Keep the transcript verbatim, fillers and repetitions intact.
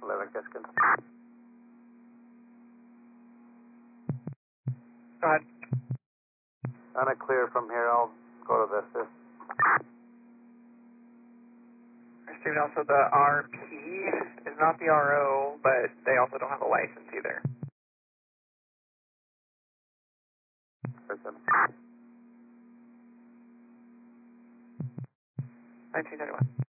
eleven Kiskin. Go ahead. On a clear from here, I'll go to the assist. Received also the R P is not the R O, but they also don't have a license either. Person. nineteen thirty-one.